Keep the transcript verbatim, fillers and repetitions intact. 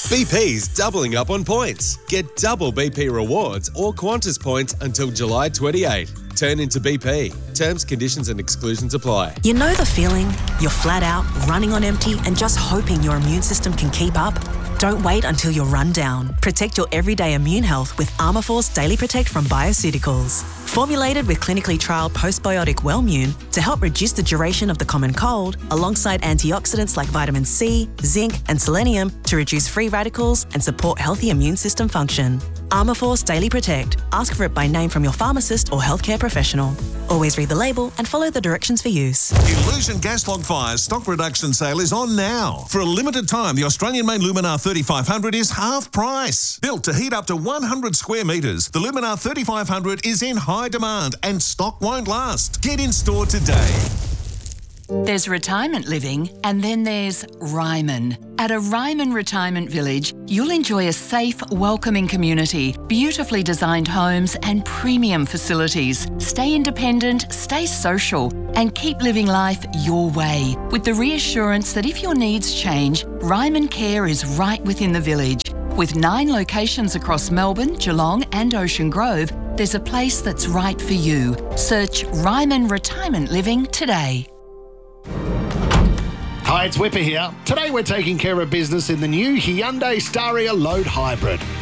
B P's doubling up on points. Get double B P rewards or Qantas points until July twenty-eighth. Turn into B P. Terms, conditions and exclusions apply. You know the feeling? You're flat out, running on empty and just hoping your immune system can keep up? Don't wait until you're run down. Protect your everyday immune health with Armourforce Daily Protect from Bioceuticals. Formulated with clinically trialled postbiotic Wellmune to help reduce the duration of the common cold, alongside antioxidants like vitamin C, zinc and selenium to reduce free radicals and support healthy immune system function. Armourforce Daily Protect. Ask for it by name from your pharmacist or healthcare professional. Always read the label and follow the directions for use. Illusion Gas Log Fire's stock reduction sale is on now. For a limited time, the Australian-made Luminar thirty-five hundred is half price. Built to heat up to one hundred square metres, the Luminar thirty-five hundred is in high demand and stock won't last. Get in store today. There's retirement living and then there's Ryman. At a Ryman retirement village, you'll enjoy a safe, welcoming community, beautifully designed homes and premium facilities. Stay independent, stay social and keep living life your way with the reassurance that if your needs change, Ryman Care is right within the village. With nine locations across Melbourne, Geelong and Ocean Grove, there's a place that's right for you. Search Ryman Retirement Living today. Hi, it's Whipper here. Today we're taking care of business in the new Hyundai Staria Load Hybrid.